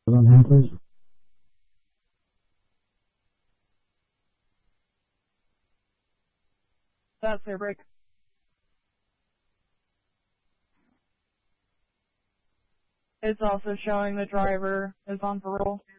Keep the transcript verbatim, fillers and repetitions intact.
Hold on hand, please. That's their break. It's also showing the driver is on parole.